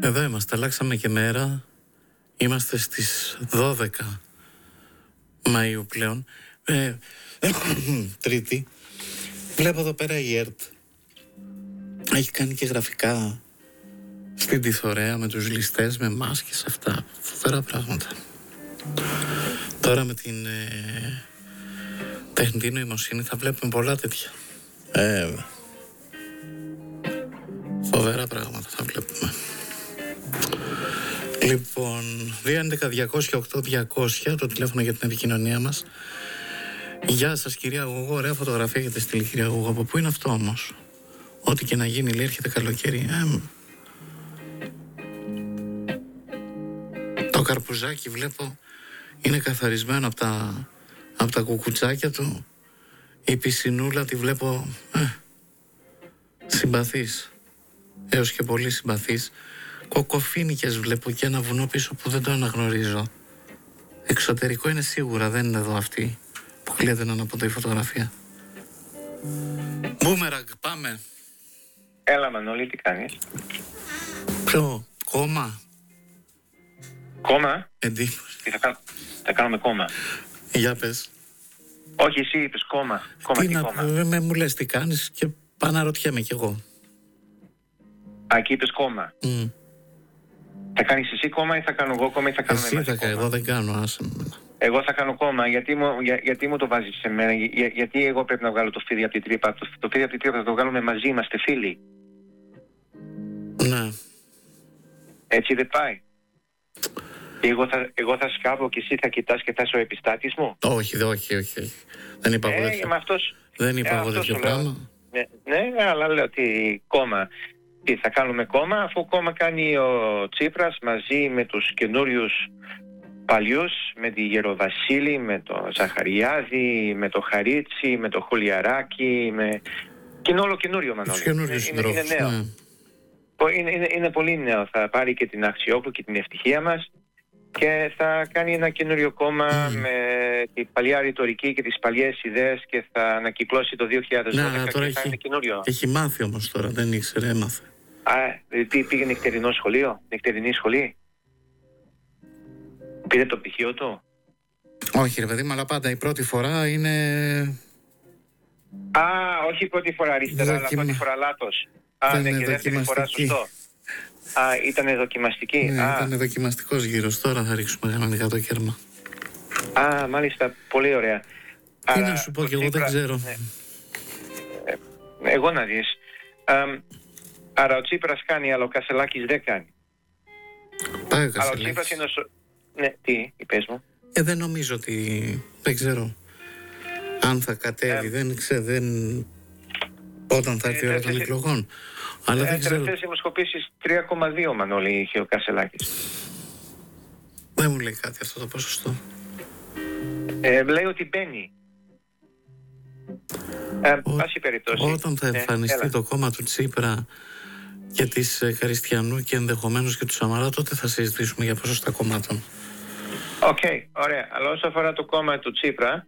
Εδώ είμαστε, αλλάξαμε και μέρα. Είμαστε στις 12 Μαΐου πλέον. Τρίτη. Βλέπω εδώ πέρα η ΕΡΤ έχει κάνει και γραφικά στην Τιθωρέα με τους ληστές, με μάσκες, αυτά. Φοβερά πράγματα. Τώρα με την τεχνητή νοημοσύνη θα βλέπουμε πολλά τέτοια. Φοβερά πράγματα θα βλέπουμε. Λοιπόν, 211-200-8200 το τηλέφωνο για την επικοινωνία μας. Γεια σας κυρία Γουγό, ωραία φωτογραφία έχετε στείλει κυρία Γουγό. Από πού είναι αυτό όμως? Ό,τι και να γίνει, λέει, έρχεται καλοκαίρι. Το καρπουζάκι βλέπω είναι καθαρισμένο από τα κουκουτσάκια του. Η πισινούλα τη βλέπω συμπαθής, έως και πολύ συμπαθής. Κοκοφίνικες βλέπω και ένα βουνό πίσω που δεν το αναγνωρίζω. Εξωτερικό είναι σίγουρα, δεν είναι εδώ αυτή που κλείεται να αναποντώ η φωτογραφία. Μπούμεραγκ, πάμε. Έλα Μανώλη, τι κάνεις? Ποιο, κόμμα? Κόμμα? Εντύπωση. Τι θα κάνουμε κόμμα? Για πες. Όχι, εσύ είπες κόμμα. Τι μου λες τι κάνεις και παναρωτιέμαι κι εγώ. Α, εκεί είπες κόμμα. Θα κάνεις εσύ κόμμα ή θα κάνω εγώ κόμμα ή θα κάνουμε εσύ μαζί κόμμα? Εγώ δεν κάνω, άσε με. Εγώ θα κάνω κόμμα, γιατί μου το βάζεις σε μένα, γιατί εγώ πρέπει να βγάλω το φίδι από την τρύπα. Το φίδι από την τρύπα θα το βγάλουμε μαζί, είμαστε φίλοι. Ναι. Έτσι δεν πάει? Εγώ θα σκάβω και εσύ θα κοιτάς και θα είσαι ο επιστάτης μου. Όχι. Δεν είπα εγώ τέτοιο. Δεν είπα εγώ τέτοιο πράγμα. Ναι, αλλά λέω ότι κόμμα. Τι θα κάνουμε κόμμα, αφού κόμμα κάνει ο Τσίπρας μαζί με τους καινούριους παλιούς, με τη Γεροβασίλη, με το Ζαχαριάδη, με το Χαρίτσι, με το Χουλιαράκι, και είναι όλο καινούριο, Μανώλη. Είναι νέο. Ναι. Είναι πολύ νέο. Θα πάρει και την Αξιόπουλου και την ευτυχία μας και θα κάνει ένα καινούριο κόμμα με την παλιά ρητορική και τις παλιές ιδέες και θα ανακυκλώσει το 2012 τώρα και θα είναι καινούριο. Έχει μάθει όμως τώρα, δεν ήξερε, έμαθε. Τι πήγε νυχτερινό σχολείο, νυχτερινή σχολή? Πήρε το πτυχίο του? Όχι ρε παιδί μου, αλλά πάντα η πρώτη φορά είναι... Όχι η πρώτη φορά αριστερά, αλλά πρώτη φορά λάθος. Ναι, και δεύτερη φορά σωστό. Ήτανε δοκιμαστική. Ναι, ήταν δοκιμαστικός γύρος. Τώρα θα ρίξουμε κανονικά το κέρμα. Μάλιστα, πολύ ωραία. Τι να σου πω κι εγώ, δεν ξέρω. Εγώ να δεις. Άρα ο Τσίπρας κάνει, αλλά ο Κασελάκης δεν κάνει. Πάει ο Αλλά ο Τσίπρας είναι Ναι, τι είπες μου? Δεν νομίζω ότι... Δεν ξέρω αν θα κατέβει, δεν ξέρω, όταν θα έρθει η ώρα των εκλογών. Αλλά δεν ξέρω. Τελευταίες δημοσκοπήσεις 3,2 Μανώλη είχε ο Κασελάκης. Δεν μου λέει κάτι αυτό το ποσοστό. Λέει ότι μπαίνει. Πάση περιπτώσει. Όταν θα εμφανιστεί το κόμμα του Τσίπρα και της Χριστιανού και ενδεχομένως και του Σαμαρά, τότε θα συζητήσουμε για ποσοστά κομμάτων. Ωραία. Αλλά όσο αφορά το κόμμα του Τσίπρα,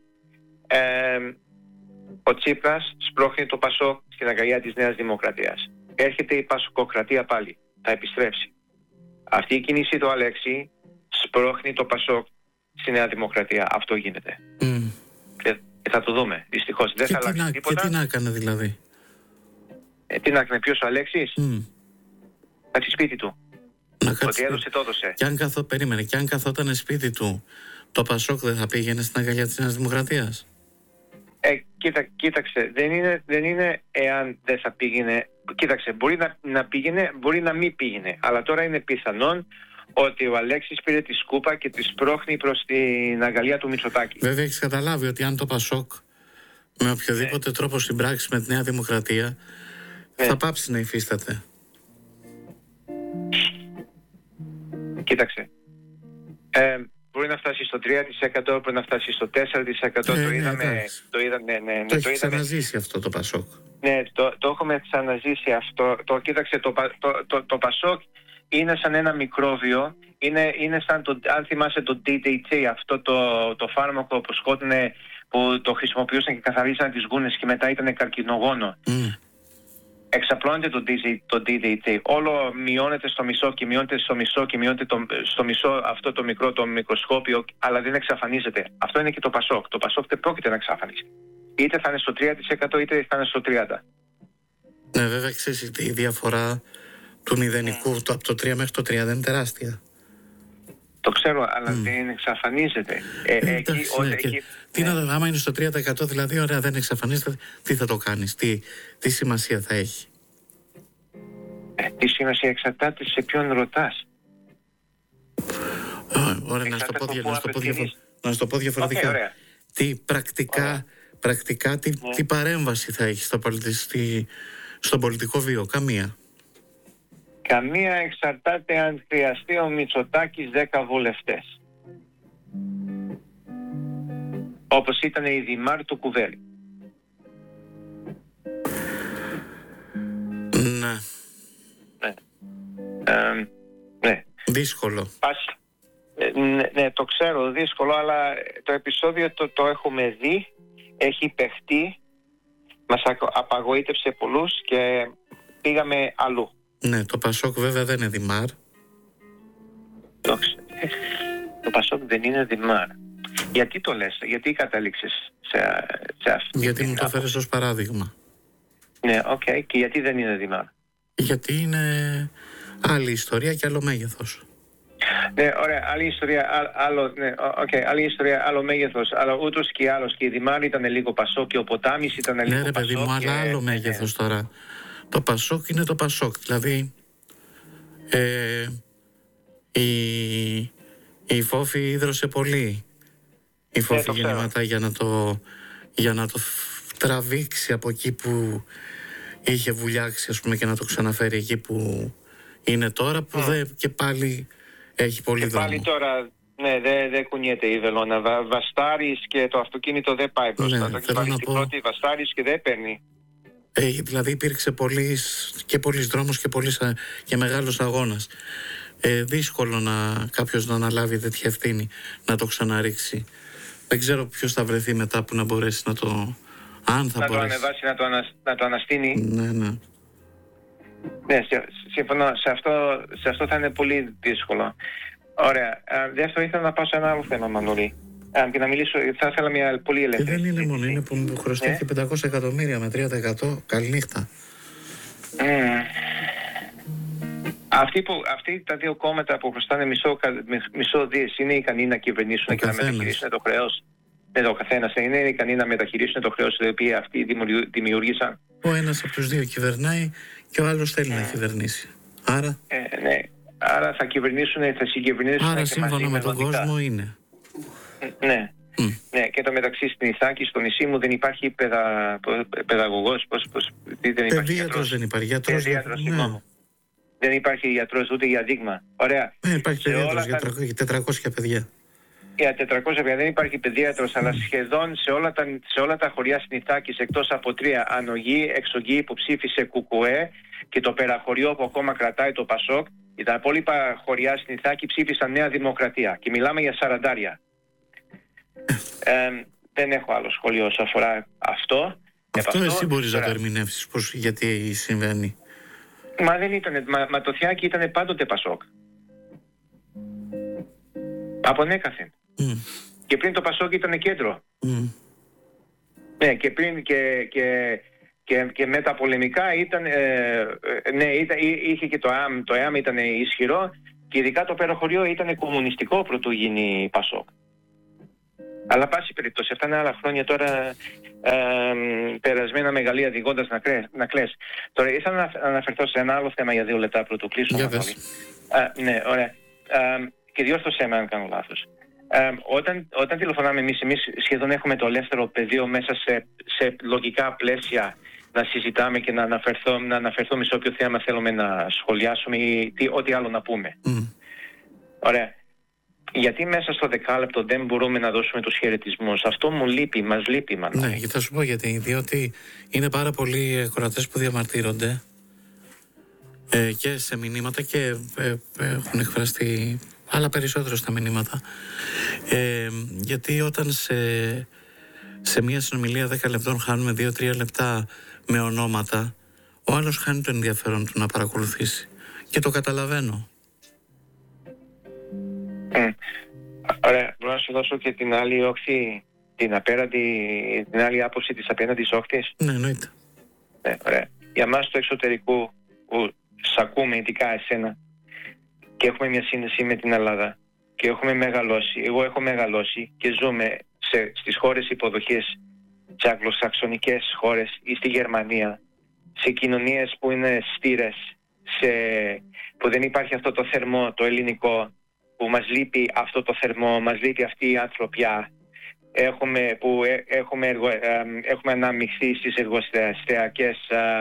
ο Τσίπρας σπρώχνει το Πασόκ στην αγκαλιά της Νέας Δημοκρατίας. Έρχεται η Πασοκοκρατία πάλι. Θα επιστρέψει. Αυτή η κίνηση του Αλέξη σπρώχνει το Πασόκ στη Νέα Δημοκρατία. Αυτό γίνεται. Και θα το δούμε. Δυστυχώς δεν θα αλλάξει τίποτα. Και τι να έκανε δηλαδή? Τι να έκανε, ποιος ο Αλέξης? Θα στη σπίτι του. Ότι έδωσε το έδωσε. Και αν καθόταν σπίτι του, το Πασόκ δεν θα πήγαινε στην αγκαλιά της Νέας Δημοκρατίας? Κοίταξε, δεν είναι εάν δεν θα πήγαινε. Κοίταξε, μπορεί να πήγαινε, μπορεί να μην πήγαινε. Αλλά τώρα είναι πιθανόν ότι ο Αλέξης πήρε τη σκούπα και τη σπρώχνει προς την αγκαλιά του Μητσοτάκη. Βέβαια έχεις καταλάβει ότι αν το Πασόκ με οποιοδήποτε τρόπο συμπράξει με τη Νέα Δημοκρατία θα πάψει να υφίσταται. Κοίταξε. Μπορεί να φτάσει στο 3%, μπορεί να φτάσει στο 4%. Το είδαμε. Το έχει ξαναζήσει αυτό το Πασόκ. Ναι, το έχουμε ξαναζήσει αυτό. Κοίταξε, το Πασόκ είναι σαν ένα μικρόβιο. Είναι σαν αν θυμάσαι το DDT, αυτό το φάρμακο που σκότωνε, που το χρησιμοποιούσαν και καθαρίζαν τις γούνες και μετά ήταν καρκινογόνο. εξαπλώνεται το DDT, όλο μειώνεται στο μισό και μειώνεται στο μισό και μειώνεται στο μισό αυτό το μικρό το μικροσκόπιο, αλλά δεν εξαφανίζεται. Αυτό είναι και το Πασόκ. Το Πασόκ δεν πρόκειται να εξαφανίσει. Είτε θα είναι στο 3% είτε θα είναι στο 30%. Ναι, βέβαια, ξέρεις, η διαφορά του μηδενικού από το 3 μέχρι το 3 δεν είναι τεράστια. Το ξέρω, αλλά δεν εξαφανίζεται. Άμα είναι στο 3%, δηλαδή, ωραία, δεν εξαφανίζεται, τι θα το κάνεις, τι σημασία θα έχει? Τι σημασία εξαρτάται σε ποιον ρωτάς. Ωραία, να σου το πω διαφορετικά. Okay, τι πρακτικά τι παρέμβαση θα έχει στον πολιτικό βίο? Καμία, εξαρτάται αν χρειαστεί ο Μητσοτάκης 10 βουλευτές. Όπως ήταν η Δημάρ του Κουβέλη. Ναι. Ναι. Δύσκολο. Ναι, το ξέρω, δύσκολο, αλλά το επεισόδιο το έχουμε δει, έχει παιχτεί, μας απαγοήτευσε πολλούς και πήγαμε αλλού. Ναι, το Πασόκ βέβαια δεν είναι Δημάρ. Το Πασόκ δεν είναι Δημάρ. Γιατί το λες, γιατί κατάληξες σε αυτό? Γιατί μου το φέρες ως παράδειγμα. Ναι, και γιατί δεν είναι Δημάρ? Γιατί είναι άλλη ιστορία και άλλο μέγεθος. Ναι, ωραία, άλλη ιστορία, άλλη ιστορία, άλλο μέγεθος, αλλά ούτως και άλλως και η Δημάρ ήταν λίγο Πασόκ και ο Ποτάμις ήταν λίγο Πασόκ. Ναι, ρε παιδί μου, αλλά άλλο μέγεθος τώρα. Το Πασόκ είναι το Πασόκ, δηλαδή η Φόφη ίδρωσε πολύ. Η Φόφη γεννήματα για να το τραβήξει από εκεί που είχε βουλιάξει, ας πούμε, και να το ξαναφέρει εκεί που είναι τώρα, που και πάλι έχει πολύ δρόμο. Πάλι τώρα, ναι, δεν κουνιέται η βελόνα. Βαστάρεις και το αυτοκίνητο δεν πάει μπροστά. Το θέλω να πω... πρώτη βαστάρεις και δεν παίρνει. Δηλαδή υπήρξε πολύς δρόμος και μεγάλος αγώνας. Δύσκολο κάποιος να αναλάβει τέτοια ευθύνη, να το ξαναρίξει. Δεν ξέρω ποιος θα βρεθεί μετά που να μπορέσει να το... Αν θα να μπορέσει. Το ανεβάσει, να το αναστείνει. Ναι. Ναι, συμφωνώ. Σε αυτό θα είναι πολύ δύσκολο. Ωραία. Δεύτερο, ήθελα να πάω σε ένα άλλο θέμα, Μανώλη. Και να μιλήσω, θα ήθελα μια πολύ ελεύθερη. Δεν είναι μόνο, είναι που μου χρωστάει και 500 εκατομμύρια με 3%. Καληνύχτα. Αυτοί τα δύο κόμματα που χρωστάνε μισό δις είναι ικανοί να κυβερνήσουν και να μεταχειρίσουν το χρέος? Ο καθένας είναι ικανοί να μεταχειρίσουν το χρέος το οποίο αυτοί δημιουργήσαν? Ο ένας από τους δύο κυβερνάει και ο άλλος θέλει να κυβερνήσει. Άρα... ναι. Άρα θα συγκυβερνήσουν. Άρα και σύμφωνα με τον κόσμο είναι. Ναι. Ναι, και το μεταξύ στην Ιθάκη, στο νησί μου δεν υπάρχει παιδαγωγός. Παιδίατρος δεν υπάρχει. Γιατρός δεν υπάρχει γιατρός ούτε για δείγμα. Ωραία. Δεν υπάρχει παιδίατρος για 400 παιδιά. Για 400 παιδιά δεν υπάρχει παιδίατρος, αλλά σχεδόν σε όλα τα χωριά στην Ιθάκη, εκτός από 3, Ανογή, Εξογή που ψήφισε Κουκουέ και το Περαχωριό που ακόμα κρατάει το Πασόκ, τα υπόλοιπα χωριά στην Ιθάκη ψήφισαν Νέα Δημοκρατία και μιλάμε για 40. Δεν έχω άλλο σχόλιο όσο αφορά αυτό. Αυτό εσύ μπορείς να το ερμηνεύσεις γιατί συμβαίνει. Μα δεν ήταν, μα το Θιάκη ήταν πάντοτε Πασόκ. Από νέκαθεν. Και πριν το Πασόκ ήταν κέντρο. Ναι, και πριν και με τα πολεμικά ήταν, είχε και το ΕΑΜ ήταν ισχυρό και ειδικά το Περαχωριό ήταν κομμουνιστικό πρωτού γίνει Πασόκ. Αλλά πάση περιπτώσει, αυτά είναι άλλα χρόνια τώρα, περασμένα μεγαλεία διηγώντας να κλαις. Τώρα ήθελα να αναφερθώ σε ένα άλλο θέμα για 2 λεπτά πρωτού κλείσουμε. Ναι, ωραία. Και διόρθωσέ με αν κάνω λάθος. Όταν τηλεφωνάμε εμείς σχεδόν έχουμε το ελεύθερο πεδίο μέσα σε λογικά πλαίσια να συζητάμε και να αναφερθούμε σε όποιο θέμα θέλουμε να σχολιάσουμε ή ό,τι άλλο να πούμε. Ωραία. Γιατί μέσα στο 10 λεπτό δεν μπορούμε να δώσουμε τους χαιρετισμούς? Αυτό μας λείπει. Ναι, και θα σου πω γιατί. Διότι είναι πάρα πολλοί ακροατές που διαμαρτύρονται και σε μηνύματα και έχουν εκφραστεί αλλά περισσότερο στα μηνύματα. Γιατί όταν σε μια συνομιλία 10 λεπτών χάνουμε 2-3 λεπτά με ονόματα, ο άλλος χάνει το ενδιαφέρον του να παρακολουθήσει. Και το καταλαβαίνω. Ωραία, μπορώ να σου δώσω και την άλλη όχθη, την άλλη άποψη της απέναντης όχθης. Ναι, εννοείται. Ναι, ωραία. Για μας του εξωτερικού που σ' ακούμε, ειδικά εσένα, και έχουμε μια σύνδεση με την Ελλάδα και έχουμε μεγαλώσει, εγώ έχω μεγαλώσει και ζούμε στις χώρες υποδοχής, σε αγγλοσαξονικές χώρες ή στη Γερμανία, σε κοινωνίες που είναι στήρες, που δεν υπάρχει αυτό το θερμό, το ελληνικό, που μας λείπει αυτό το θερμό, μας λείπει αυτή η ανθρωπιά. Έχουμε αναμειχθεί στις εργοστασιακές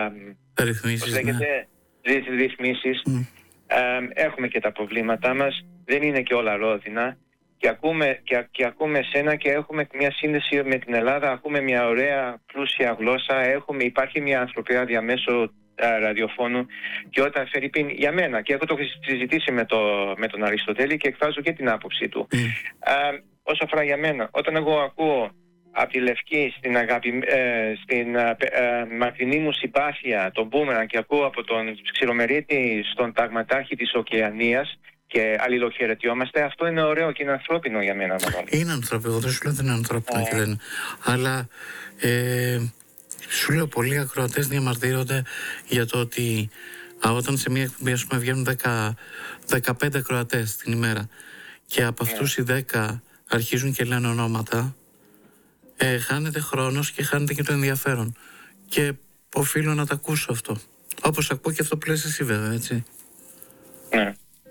ρυθμίσεις. Έχουμε και τα προβλήματά μας, δεν είναι και όλα ρόδινα. Και ακούμε εσένα και έχουμε μια σύνδεση με την Ελλάδα, ακούμε μια ωραία πλούσια γλώσσα, υπάρχει μια ανθρωπιά διαμέσου ραδιοφώνου, και όταν Φερρυπίν για μένα, και έχω το συζητήσει με τον Αριστοτέλη και εκφράζω και την άποψή του, όσο αφορά για μένα, όταν εγώ ακούω από τη Λευκή στην μακρινή μου συμπάθεια τον Μπούμεραν και ακούω από τον Ξηρομερίτη στον ταγματάρχη της Οκεανίας και αλληλοχαιρετιόμαστε, αυτό είναι ωραίο και είναι ανθρώπινο για μένα. Είναι ανθρώπινο, δεν σου λέω δεν είναι ανθρώπινο και δεν. Αλλά σου λέω, πολλοί ακροατές διαμαρτύρονται για το ότι όταν σε μια εκπομπή, ας πούμε, βγαίνουν 15 ακροατές την ημέρα και από αυτούς οι 10 αρχίζουν και λένε ονόματα, χάνεται χρόνος και χάνεται και το ενδιαφέρον. Και οφείλω να το ακούσω αυτό. Όπως ακούω και αυτό που λες εσύ, βέβαια, έτσι. Ναι.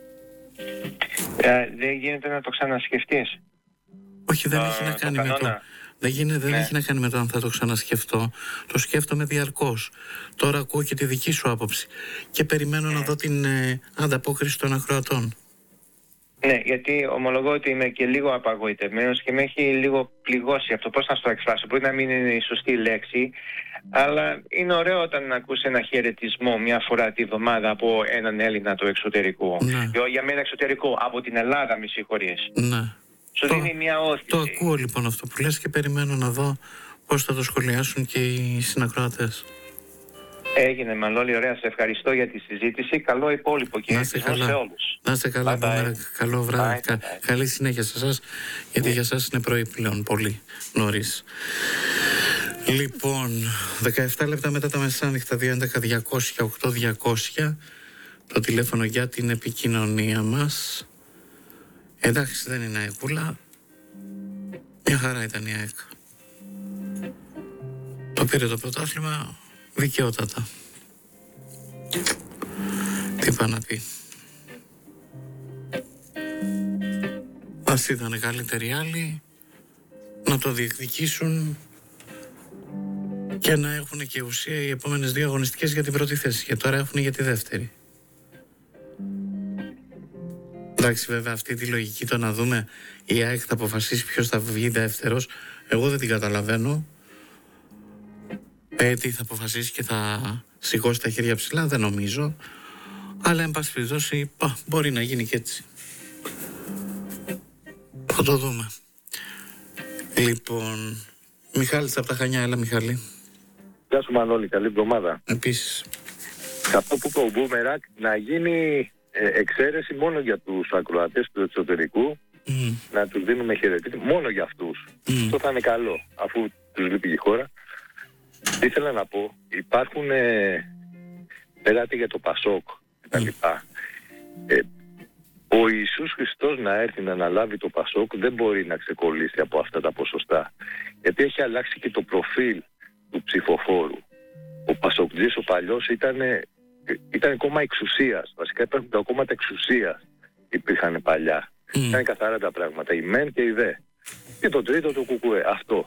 Δεν γίνεται να το ξανασκεφτείς. Όχι, δεν έχει να κάνει με το... Δεν έχει να κάνει με το αν θα το ξανασκεφτώ. Το σκέφτομαι διαρκώς. Τώρα ακούω και τη δική σου άποψη και περιμένω να δω την ανταπόκριση των ακροατών. Ναι, γιατί ομολογώ ότι είμαι και λίγο απαγοητευμένος και με έχει λίγο πληγώσει αυτό. Πώς να το εκφράσω, μπορεί να μην είναι η σωστή λέξη, αλλά είναι ωραίο όταν ακούς ένα χαιρετισμό μια φορά τη βδομάδα από έναν Έλληνα του εξωτερικού. Ναι. Για μένα εξωτερικό, από την Ελλάδα, με συγχωρείς. Ναι. Σου δίνει μια όθηση. Το ακούω λοιπόν αυτό που λες και περιμένω να δω πώς θα το σχολιάσουν και οι συνακροατές. Έγινε, Μανώλη, ωραία. Σε ευχαριστώ για τη συζήτηση. Καλό υπόλοιπο και σε όλους. Να είστε καλά, καλό βράδυ. Καλή συνέχεια σε εσάς, γιατί για εσάς είναι πρωί πλέον, πολύ νωρίς. Λοιπόν, 17 λεπτά μετά τα μεσάνυχτα, 211-200-8200, το τηλέφωνο για την επικοινωνία μας. Εντάξει, δεν είναι αεκούλα. Μια χαρά ήταν η ΑΕΚ. Το πήρε το πρωτάθλημα δικαιότατα. Τι πάει να πει. Ας ήταν καλύτεροι άλλοι να το διεκδικήσουν και να έχουν και ουσία οι επόμενες 2 αγωνιστικές για την πρώτη θέση, και τώρα έχουν για τη δεύτερη. Εντάξει, βέβαια, αυτή τη λογική το να δούμε η ΑΕΚ θα αποφασίσει ποιος θα βγει δεύτερος, εγώ δεν την καταλαβαίνω. Τι θα αποφασίσει και θα σηκώσει τα χέρια ψηλά, δεν νομίζω. Αλλά εν πάση περιπτώσει μπορεί να γίνει και έτσι. Θα το δούμε. Λοιπόν, Μιχάλης από τα Χανιά, έλα Μιχάλη. Γεια σου Μανώλη, καλή εβδομάδα. Επίσης. Αυτό που είπε ο Μπούμερακ, να γίνει εξαίρεση μόνο για τους ακροατές του εξωτερικού, να τους δίνουμε χαιρετίσματα, μόνο για αυτούς. Αυτό θα είναι καλό, αφού τους λείπει η χώρα. Ήθελα να πω, υπάρχουν, λέγατε για το Πασόκ κτλ. Ο Ιησούς Χριστός να έρθει να αναλάβει το Πασόκ δεν μπορεί να ξεκολλήσει από αυτά τα ποσοστά. Γιατί έχει αλλάξει και το προφίλ του ψηφοφόρου. Ο Πασοκτζής, ο παλιός, ήταν κόμμα εξουσίας. Βασικά υπάρχουν τα κόμματα εξουσίας, υπήρχαν παλιά. Ήταν καθαρά τα πράγματα, η ΜΕΝ και η ΔΕ. Και το τρίτο το ΚΚΕ, αυτό.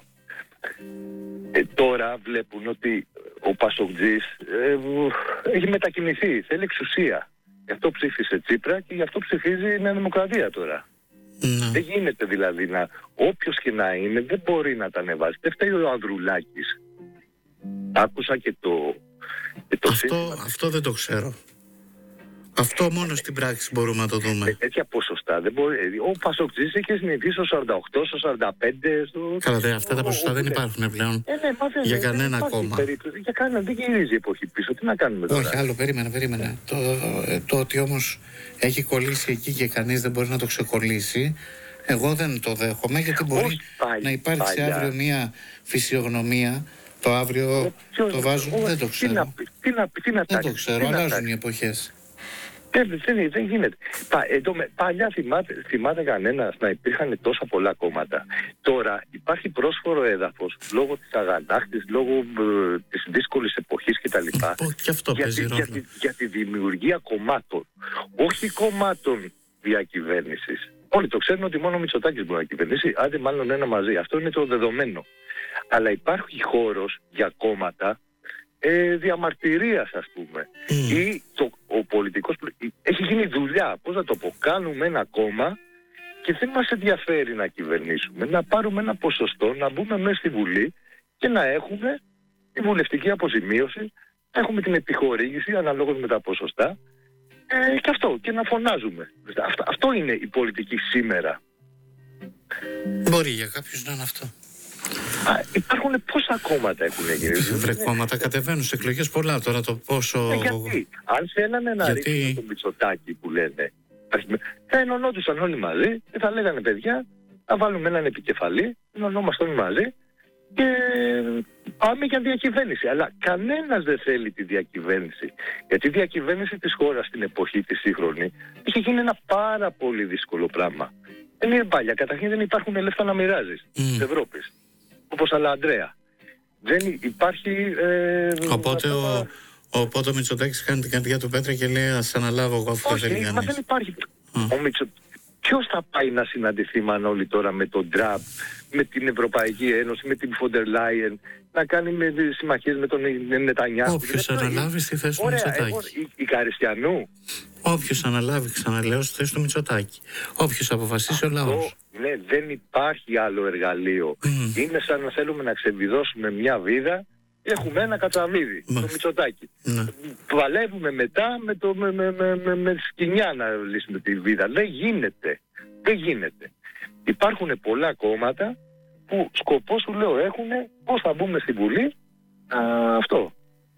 Τώρα βλέπουν ότι ο Πασοκτζής έχει μετακινηθεί, θέλει εξουσία. Γι' αυτό ψήφισε Τσίπρα και γι' αυτό ψηφίζει η Νέα Δημοκρατία τώρα. Δεν γίνεται δηλαδή όποιος και να είναι, δεν μπορεί να τα ανεβάσει. Δεν φταίει ο Ανδρουλάκης. Άκουσα και το αυτό δεν το ξέρω. Αυτό μόνο στην πράξη μπορούμε να το δούμε. Τέτοια ποσοστά δεν μπορεί. Ο Πασοκτζής έχει συνηθίσει στο 48, στο 45. Καλά, αυτά τα ποσοστά δεν υπάρχουν πλέον. Για κανένα κόμμα. Για κανένα, δεν γυρίζει η εποχή πίσω. Τι να κάνουμε τώρα. Όχι, άλλο, περίμενε. Το ότι όμως έχει κολλήσει εκεί και κανείς δεν μπορεί να το ξεκολλήσει, εγώ δεν το δέχομαι, γιατί μπορεί να υπάρξει αύριο μια φυσιογνωμία. Το αύριο το βάζουν, δεν το ξέρω. Δεν το ξέρω, αλλάζουν οι εποχές. Δεν γίνεται. Παλιά θυμάται κανένας να υπήρχαν τόσα πολλά κόμματα. Τώρα υπάρχει πρόσφορο έδαφος λόγω της αγανάκτης, λόγω της δύσκολης εποχής κτλ. Και αυτό παίζει ρόλο. Για τη δημιουργία κομμάτων. Όχι κομμάτων διακυβέρνησης. Όλοι το ξέρουν ότι μόνο ο Μητσοτάκης μπορεί να κυβερνήσει, άντε μάλλον ένα μαζί. Αυτό είναι το δεδομένο. Αλλά υπάρχει χώρος για κόμματα διαμαρτυρίας, ας πούμε. Ή ο πολιτικός έχει γίνει δουλειά. Πώς να το πω, κάνουμε ένα κόμμα και δεν μας ενδιαφέρει να κυβερνήσουμε. Να πάρουμε ένα ποσοστό, να μπούμε μέσα στη Βουλή και να έχουμε τη βουλευτική αποζημίωση, να έχουμε την επιχορήγηση αναλόγως με τα ποσοστά και αυτό, και να φωνάζουμε. Αυτό είναι η πολιτική σήμερα. Μπορεί για κάποιους να είναι αυτό. Υπάρχουν πόσα κόμματα έχουν γίνει. Κόμματα κατεβαίνουν σε εκλογές πολλά τώρα, το πόσο. Γιατί, αν θέλανε να ρίξουν το Μητσοτάκη που λένε, θα ενωνόντουσαν όλοι μαζί και θα λέγανε παιδιά, θα βάλουμε έναν επικεφαλή, ενωνόμαστε όλοι μαζί και πάμε για διακυβέρνηση. Αλλά κανένας δεν θέλει τη διακυβέρνηση. Γιατί η διακυβέρνηση της χώρας στην εποχή της σύγχρονη είχε γίνει ένα πάρα πολύ δύσκολο πράγμα. Δεν είναι παλιά. Καταρχήν δεν υπάρχουν λεφτά να μοιράζεις της Ευρώπης. Όπως άλλα Αντρέα. Δεν υπάρχει. Οπότε ο Μητσοτάκης κάνει την καρδιά του πέτρα και λέει ας αναλάβω εγώ αυτό. Όχι, μα δεν υπάρχει. Ποιος θα πάει να συναντηθεί, Μανώλη, τώρα με τον Τραμπ, με την Ευρωπαϊκή Ένωση, με την Φοντερ Λάιεν, να κάνει συμμαχίες με τον Νετανιάχου? Όποιος αναλάβει στη θέση του Μητσοτάκη. Η Καριστιανού. Όποιος αναλάβει, ξαναλέω, στη θέση του Μητσοτάκη. Όποιος αποφασίσει ο λαός. Ναι, δεν υπάρχει άλλο εργαλείο. Είναι σαν να θέλουμε να ξεβιδώσουμε μια βίδα. Έχουμε ένα κατσαβίδι, το Μητσοτάκη. Παλεύουμε μετά με σκοινιά να λύσουμε τη βίδα. Δεν γίνεται. Υπάρχουν πολλά κόμματα που σκοπό, σου λέω, έχουν πώς θα μπούμε στη Βουλή. Αυτό.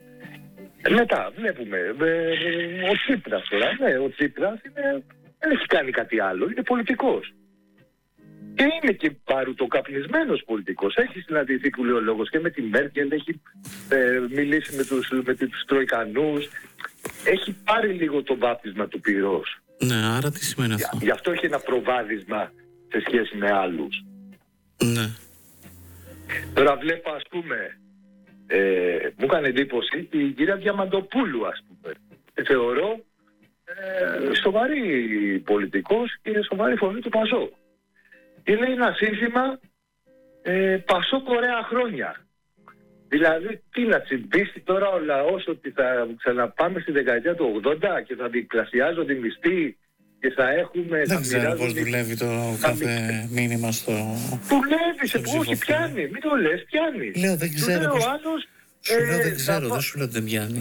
Μετά βλέπουμε ο Τσίπρας τώρα. Ναι, ο Τσίπρας δεν έχει κάνει κάτι άλλο. Είναι πολιτικός. Και είναι και παρουτοκαπνισμένος πολιτικός. Έχει συναντηθεί, που λέει ο λόγος, και με τη Μέρκελ, έχει μιλήσει με τους Τροικανούς. Έχει πάρει λίγο το βάπτισμα του πυρός. Ναι, άρα τι σημαίνει αυτό? Γι' αυτό έχει ένα προβάδισμα σε σχέση με άλλους. Ναι. Τώρα βλέπω, ας πούμε, μου έκανε εντύπωση την κυρία Διαμαντοπούλου, ας πούμε. Θεωρώ σοβαρή πολιτικός και σοβαρή φωνή του Πασόκ. Είναι ένα σύνθημα Πασόκ ωραία χρόνια. Δηλαδή, τι να τσιμπήσει τώρα ο λαός, ότι θα ξαναπάμε στη δεκαετία του 80 και θα διπλασιάζονται οι μισθοί και θα έχουμε... Δεν ξέρω πώς δουλεύει το κάθε μήνυμα στο... Δουλεύει, όχι, πιάνει. Μην το λες, πιάνει. Λέω, δεν ξέρω πώς... Σου λέω δεν ξέρω, δεν σου λέω δεν πιάνει.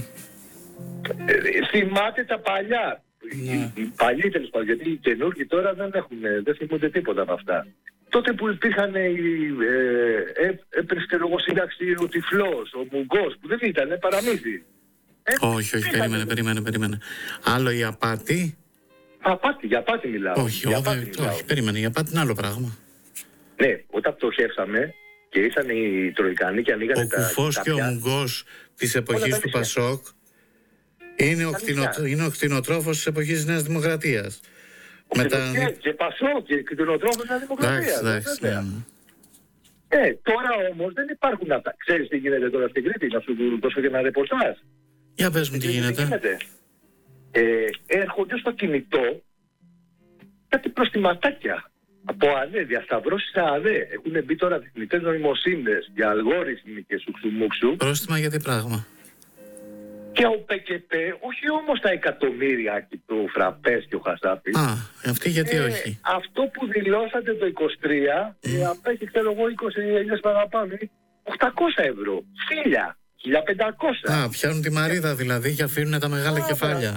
Θυμάται τα παλιά. Οι παλιοί, τέλος πάντων, γιατί οι καινούργοι τώρα δεν θυμούνται τίποτα από αυτά. Τότε που υπήρχαν έπρεπε εγώ σύνταξη ο Τυφλός, ο Μουγκός, που δεν ήταν παραμύθι. Όχι, περίμενε. Άλλο η απάτη. Για απάτη μιλάω. Όχι, περίμενε, η απάτη είναι άλλο πράγμα. Ναι, όταν πτωχεύσαμε και ήσαν οι Τροικανοί και ανοίγανε τα... Ο Κουφός και ο Μουγκός της εποχής του Πασόκ είναι ο κτηνοτρόφος της εποχής της Νέας Δημοκρατίας. Και Πασόκ και κτηνοτρόφος της Νέας Δημοκρατίας. Εντάξει. Τώρα όμως δεν υπάρχουν αυτά. Ξέρεις τι γίνεται τώρα στην Κρήτη? Να σου δώσω και ένα ρεπορτάζ. Για πες μου τι γίνεται. Έρχονται στο κινητό κάτι προστιματάκια από ΑΔΕ, διασταυρώσεις ΑΔΕ. Έχουν μπει τώρα τεχνητές νοημοσύνες για αλγόριθμοι και σουξουμούξου. Πρόστιμα για τι πράγμα? Και ο ΠΚΠ, όχι όμως τα εκατομμύρια και το Φραπές και ο Χασάπης. Αυτοί γιατί όχι? Αυτό που δηλώσατε το 23, απέχει, ξέρω εγώ, 20 παραπάνω, 800 ευρώ, 1.000, 1.500. Πιάνουν τη μαρίδα δηλαδή και αφήνουν τα μεγάλα κεφάλια.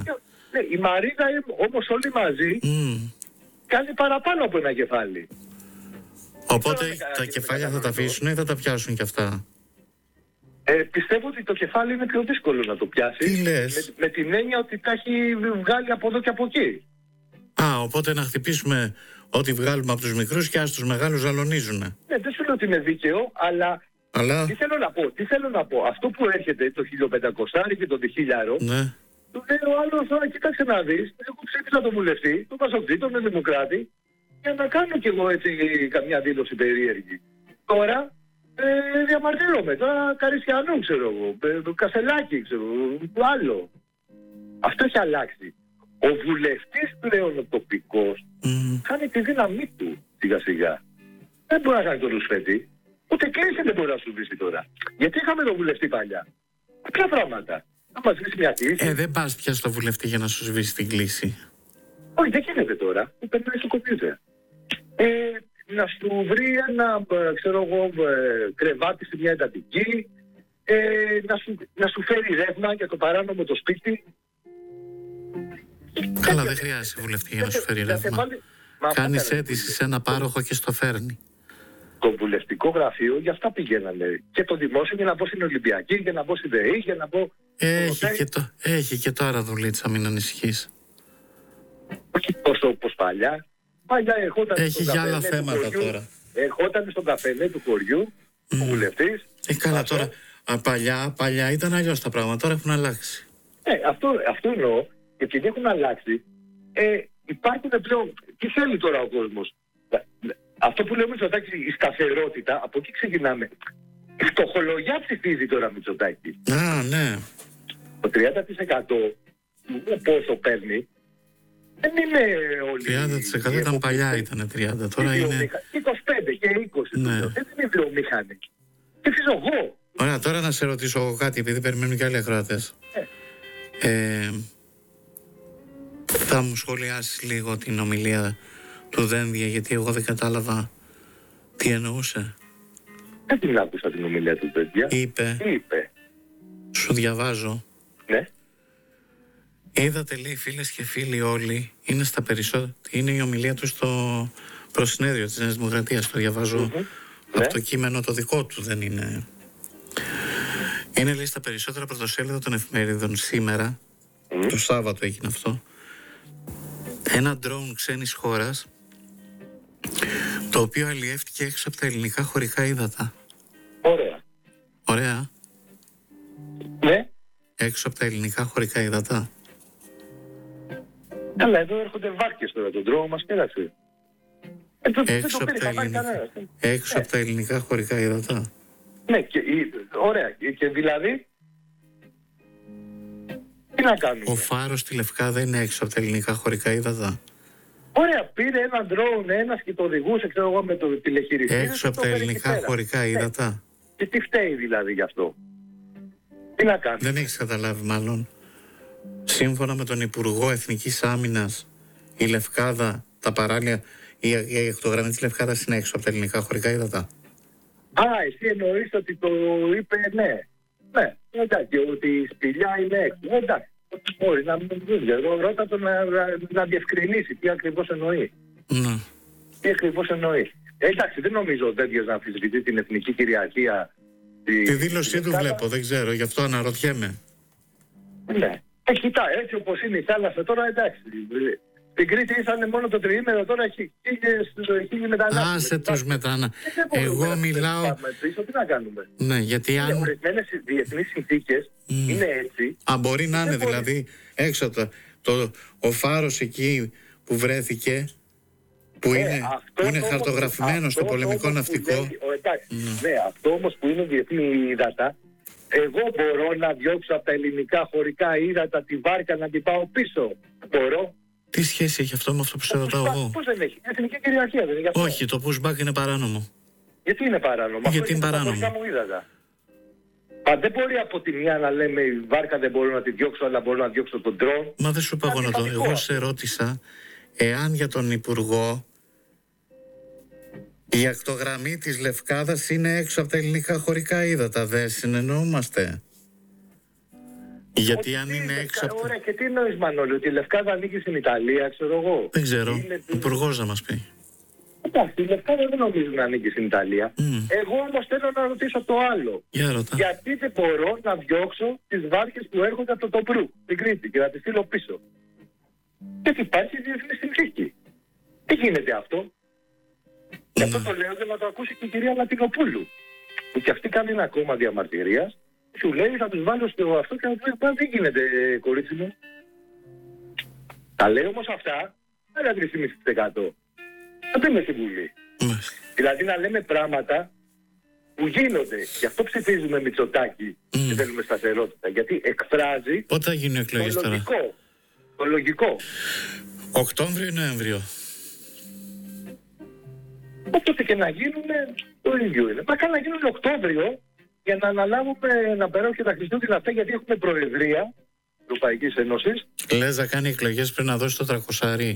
Ναι, η Μαρίδα όμως όλοι μαζί κάνει παραπάνω από ένα κεφάλι. Οπότε τα κεφάλια θα τα αφήσουν ή θα τα πιάσουν κι αυτά? Πιστεύω ότι το κεφάλι είναι πιο δύσκολο να το πιάσει. Τι λες? Με την έννοια ότι τα έχει βγάλει από εδώ και από εκεί. Οπότε να χτυπήσουμε ό,τι βγάλουμε από τους μικρούς και ας τους μεγάλους ζαλωνίζουνε. Ναι, δεν σου λέω ότι είναι δίκαιο, αλλά... Τι θέλω να πω. Αυτό που έρχεται το 1500 και το 1000, ναι. Του λέει ο άλλος, τώρα κοίταξε να δεις, εγώ ψήφισα τον βουλευτή, τον Πασοκτή, τον Δημοκράτη, για να κάνω κι εγώ έτσι καμιά δήλωση περίεργη. Τώρα διαμαρτύρομαι, τώρα Καριστιανού ξέρω εγώ, Κασελάκη ξέρω εγώ, άλλο. Αυτό έχει αλλάξει. Ο βουλευτής πλέον ο τοπικός χάνει τη δύναμή του σιγά σιγά. Δεν μπορεί να κάνει τον ρουσφέτη, ούτε κρίση δεν μπορεί να σου βρει τώρα. Γιατί είχαμε τον βουλευτή παλιά. Ποια πράγματα. Να μας βρει μια κλίση. Δεν πας πια στο βουλευτή για να σου σβήσει την κλίση. Όχι, δεν γίνεται τώρα. Που περνάει στο κομπιούτερ. Να σου βρει ένα, ξέρω εγώ, κρεβάτι σε μια εντατική. Να σου φέρει ρεύμα για το παράνομο το σπίτι. Καλά, δεν χρειάζεται βουλευτή για να σου φέρει ρεύμα. Κάνεις αίτηση σε ένα πάροχο και στο φέρνει. Το βουλευτικό γραφείο για αυτά πηγαίνανε. Και το δημόσιο για να μπω στην Ολυμπιακή, για να μπω στην ΔΕΗ, για να μπω... Έχει και τώρα δουλίτσα, μην ανησυχείς. Όχι τόσο όπως παλιά. Παλιά ερχόταν έχει για άλλα θέματα τώρα. Ερχόταν στον καφενέ του χωριού, ο βουλευτής. Καλά τώρα. Παλιά ήταν αλλιώς τα πράγματα, τώρα έχουν αλλάξει. Αυτό εννοώ. Και επειδή έχουν αλλάξει, υπάρχουν πλέον... Τι θέλει τώρα ο κόσμος. Αυτό που λέμε Μητσοτάκη, η σταθερότητα, από εκεί ξεκινάμε. Η φτωχολογιά ψηφίζει τώρα Μητσοτάκη. Ναι. Το 30% πόσο παίρνει, δεν είναι όλοι... 30% ήταν παλιά, ήταν 30%. Τώρα είναι... 25 και 20%. Ναι. Δεν είναι βιομηχανή. Ψηφίζω εγώ. Ωραία, τώρα να σε ρωτήσω εγώ κάτι, επειδή περιμένουν και άλλοι ακροατές. Θα μου σχολιάσεις λίγο την ομιλία του Δένδια, γιατί εγώ δεν κατάλαβα τι εννοούσε. Δεν την άκουσα την ομιλία του Δένδια. Είπε. Σου διαβάζω. Ναι. Είδατε, λέει, φίλες και φίλοι όλοι, είναι στα περισσότερα. Είναι η ομιλία του στο προσυνέδριο της Νέας Δημοκρατίας. Το διαβάζω από το κείμενο το δικό του, δεν είναι. Είναι, λέει, στα περισσότερα πρωτοσέλιδα των εφημερίδων σήμερα. Το Σάββατο έγινε αυτό. Ένα ντρόουν ξένης χώρας, το οποίο αλλιεύτηκε έξω από τα ελληνικά χωρικά ύδατα. Ωραία. Ναι. Έξω από τα ελληνικά χωρικά ύδατα. Καλά, εδώ έρχονται βάρκες τώρα, τον ντρόουν μας πέρασε. Έξω από τα ελληνικά χωρικά ύδατα. Ναι, ωραία. Και δηλαδή... Τι να κάνουμε. Ο φάρος στη Λευκάδα είναι έξω από τα ελληνικά χωρικά ύδατα. Ωραία, πήρε ένα ντρόουν ένας και το οδηγούσε, ξέρω εγώ, με το τηλεχειριστή. Έξω από τα ελληνικά χωρικά ύδατα. Και τι φταίει δηλαδή γι' αυτό. Τι να κάνουμε. Δεν έχεις καταλάβει μάλλον. Σύμφωνα με τον Υπουργό Εθνικής Άμυνας, η Λευκάδα, τα παράλια, η εκτογραμμή της Λευκάδας είναι έξω από τα ελληνικά χωρικά ύδατα. Εσύ εννοείς ότι το είπε, ναι. Ναι, εντάξει, ότι η Σπηλιά είναι έξω. Εντάξει, μπορεί να μην ρώτα το να διευκρινίσει τι ακριβώς εννοεί. Ναι. Τι ακριβώς εννοεί. Εντάξει, δεν νομίζω ο Δένδιος να αμφισβητεί την εθνική κυριαρχία. Τη δήλωσή του βλέπω, δεν ξέρω, γι' αυτό αναρωτιέμαι. Ναι. Κοιτά, έτσι όπως είναι η θάλασσα τώρα, εντάξει. Στην Κρήτη ήσανε μόνο το τριήμερο, τώρα έχει χίλιοι μετανάστες. Άσε τους μετανάστες. Εγώ μιλάω... Τι να κάνουμε. Ναι, γιατί αν... Ορισμένες διεθνείς συνθήκες είναι έτσι. Μπορεί να είναι δηλαδή έξω από ο φάρος εκεί που βρέθηκε, που είναι χαρτογραφημένο στο πολεμικό ναυτικό. Ναι, αυτό όμως που είναι διεθνή ύδατα, εγώ μπορώ να διώξω από τα ελληνικά χωρικά ύδατα τη βάρκα να την πάω πίσω. Μπορώ. Τι σχέση έχει αυτό με αυτό που σε ρωτάω εγώ. Πώς δεν έχει. Η εθνική κυριαρχία δεν είναι γι' αυτό. Όχι, το pushback είναι παράνομο. Γιατί είναι παράνομο. Γιατί είναι παράνομο. Δεν μπορεί από τη μια να λέμε η βάρκα δεν μπορώ να τη διώξω, αλλά μπορώ να διώξω τον ντρόουν. Μα δεν σου είπα εγώ να το. Εγώ σε ρώτησα εάν για τον Υπουργό η ακτογραμμή της Λευκάδας είναι έξω από τα ελληνικά χωρικά ύδατα. Δεν συνεννοούμαστε. Γιατί αν είναι έξω από... Ωραία, και τι εννοείς, Μανώλη, ότι η Λευκάδα ανήκει στην Ιταλία, ξέρω εγώ? Δεν ξέρω, ο υπουργός να μας πει. Εντάξει, η Λευκάδα δεν νομίζω να ανήκει στην Ιταλία. Εγώ όμως θέλω να ρωτήσω το άλλο. Για ρώτα. Γιατί δεν μπορώ να διώξω τις βάρκες που έρχονται από το Τοπρού, στην Κρήτη, και να τις στείλω πίσω? Γιατί υπάρχει διεθνή συνθήκη. Τι γίνεται αυτό? Και αυτό το λέω για να το ακούσει και η κυρία Λατινοπούλου. Που και αυτή κάνει ένα κόμμα διαμαρτυρίας. Σου λέει θα τους βάλω στο αυτό και να του λέει δεν γίνεται, κορίτσι μου. Τα λέει όμως αυτά, αλλά 3,5%. Αυτό είναι στη Βουλή. Δηλαδή να λέμε πράγματα που γίνονται. Γι' αυτό ψηφίζουμε Μητσοτάκη και θέλουμε σταθερότητα. Γιατί εκφράζει πότε θα γίνουν οι εκλογές τώρα? Το λογικό. Οκτώβριο ή Νοέμβριο? Όποτε και να γίνουν, το ίδιο είναι. Μα καν να γίνουν Οκτώβριο για να αναλάβουμε να περάσουμε και τα Χριστούγεννα αυτά, γιατί έχουμε προεδρία Ευρωπαϊκής Ένωσης. Λες να κάνει εκλογές πριν να δώσει το 300?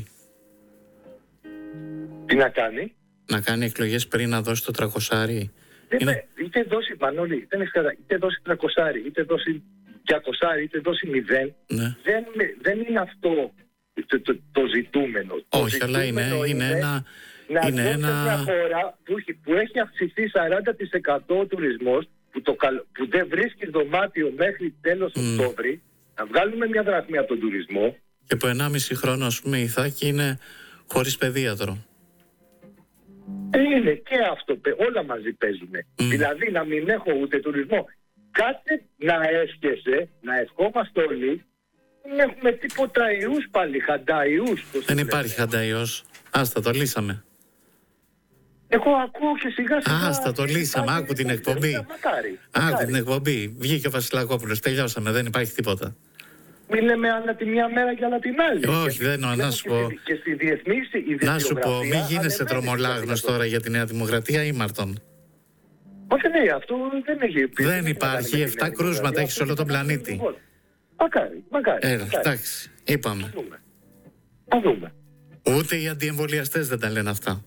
Τι να κάνει? Να κάνει εκλογές πριν να δώσει το 300? Είναι... Είτε δώσει, Μανώλη, είτε δώσει 300, είτε δώσει 200, είτε δώσει 0. Ναι. Δεν είναι αυτό το ζητούμενο. Όχι, το αλλά ζητούμενο είναι ένα... να είναι μια χώρα που έχει αυξηθεί 40% ο τουρισμός, που δεν βρίσκει δωμάτιο μέχρι τέλος Οκτώβρη, να βγάλουμε μια δραχμή από τον τουρισμό. Και που 1,5 χρόνο, ας πούμε, η Ιθάκη είναι χωρίς παιδίατρο. Είναι και αυτό, όλα μαζί παίζουν. Δηλαδή να μην έχω ούτε τουρισμό. Κάτι να έσχεσαι, να ευχόμαστε όλοι, δεν έχουμε τίποτα ιούς πάλι, χανταϊούς. Δεν υπάρχει χανταϊός. Άστα, το λύσαμε. Εγώ ακούω και σιγά σιγά. Άστα, το λύσαμε. Άκου την εκπομπή. Άκου την εκπομπή. Βγήκε ο Βασιλακόπουλος. Τελειώσαμε. Δεν υπάρχει τίποτα. Μην λέμε άλλα τη μια μέρα και άλλα την άλλη. Όχι, δεν εννοώ. Να σου πω. Και στη διεθνή να σου πω, μην γίνεσαι τρομολάγνος τώρα για τη Νέα Δημοκρατία ή Μαρτών. Όχι, ναι, αυτό δεν έχει πει. Δεν υπάρχει. 7 κρούσματα έχει σε όλο τον πλανήτη. Μακάρι. Εντάξει, είπαμε. Θα δούμε. Ούτε οι αντιεμβολιαστές δεν τα λένε αυτά.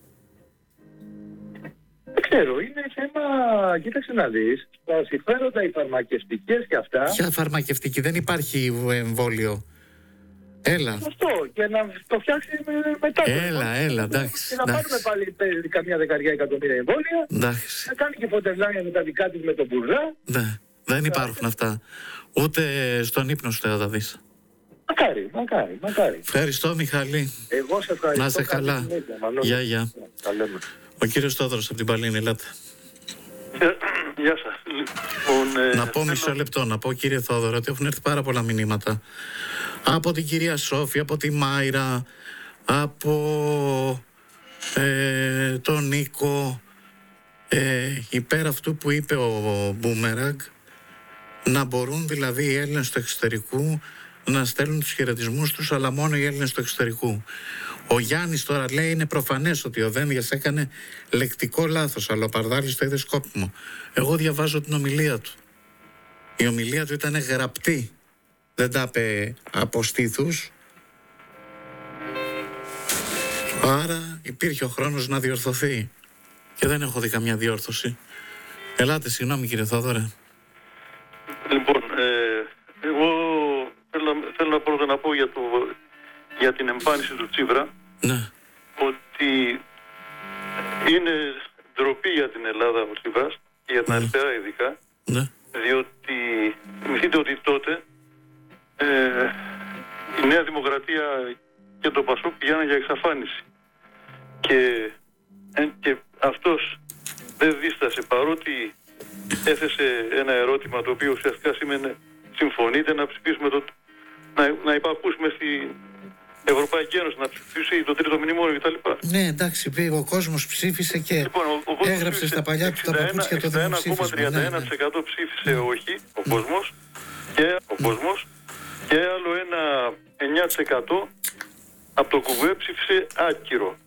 Δεν ξέρω, είναι θέμα, κοίταξε να δεις, τα συμφέροντα οι φαρμακευτικές και αυτά. Ποια φαρμακευτική, δεν υπάρχει εμβόλιο. Έλα. Αυτό, και να το φτιάξει μετά. Έλα, εντάξει. Και να πάρουμε πάλι καμιά 10 εκατομμύρια εμβόλια. Εντάξει. Να κάνει και φωτελάνια με τα δικά της με τον Μπουρζά. Ναι, δεν υπάρχουν αυτά. Ούτε στον ύπνο σου θα τα δεις. Μακάρι. Ευχαριστώ, Μιχάλη. Εγώ σε ευχαριστώ. Να είσαι καλά. Γεια. Ο κύριος Θόδωρος από την Παλίνη, ελάτε. Γεια σας. Να πω μισό λεπτό, να πω κύριε Θόδωρο ότι έχουν έρθει πάρα πολλά μηνύματα από την κυρία Σόφη, από τη Μάιρα, από τον Νίκο, υπέρ αυτού που είπε ο Μπούμεραγκ, να μπορούν δηλαδή οι Έλληνες του εξωτερικού να στέλνουν τους χαιρετισμούς τους, αλλά μόνο οι Έλληνες του εξωτερικού. Ο Γιάννης τώρα λέει είναι προφανές ότι ο Δένδιας έκανε λεκτικό λάθος, αλλά ο Παρδάλης το είδε σκόπιμο. Εγώ διαβάζω την ομιλία του. Η ομιλία του ήταν γραπτή. Δεν τα είπε από στήθους. Άρα υπήρχε ο χρόνος να διορθωθεί. Και δεν έχω δει καμιά διόρθωση. Ελάτε, συγγνώμη κύριε Θόδωρε. Λοιπόν, εγώ θέλω να πρώτα να πω για την εμφάνιση του Τσίπρα. Ναι. Ότι είναι ντροπή για την Ελλάδα ο Τσίπρας και για την αριστερά ειδικά. Ναι. Διότι θυμηθείτε ότι τότε η Νέα Δημοκρατία και το Πασόκ πηγαίναν για εξαφάνιση. Και αυτός δεν δίστασε, παρότι έθεσε ένα ερώτημα το οποίο ουσιαστικά σήμαινε συμφωνείτε να ψηφίσουμε να υπακούσουμε στην Ευρωπαϊκή Ένωση, να ψηφίσει το τρίτο μνημόνιο κτλ. Ναι, εντάξει, ο κόσμος ψήφισε και λοιπόν, έγραψε στα παλιά του τα παπούτσια το δημοψήφισμα. 61,31% ψήφισε όχι ο κόσμος και άλλο ένα 9% από το κουβέ ψήφισε άκυρο.